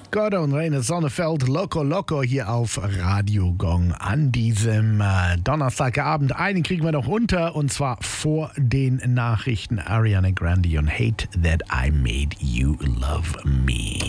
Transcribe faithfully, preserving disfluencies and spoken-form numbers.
Gordon und Rainer Sonnefeld, Loco Loco hier auf Radio Gong an diesem äh, Donnerstagabend. Einen kriegen wir noch unter und zwar vor den Nachrichten Ariana Grande und Hate That I Made You Love Me.